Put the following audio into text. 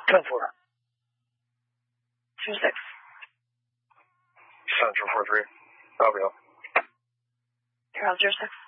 10-4. 2-6. Central 4-3. I'll be up. Charles 06.